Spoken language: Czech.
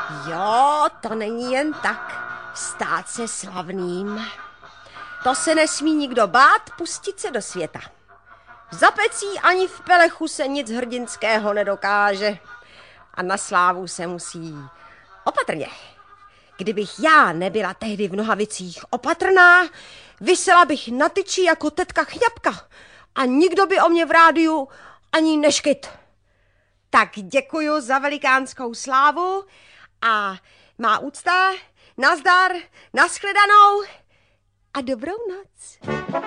Jo, to není jen tak stát se slavným. To se nesmí nikdo bát pustit se do světa. Za pecí ani v pelechu se nic hrdinského nedokáže. A na slávu se musí opatrně. Kdybych já nebyla tehdy v Nohavicích opatrná, visela bych na tyči jako tetka Chňapka a nikdo by o mě v rádiu ani neškyt. Tak děkuju za velikánskou slávu a má úcta, nazdar, nashledanou a dobrou noc.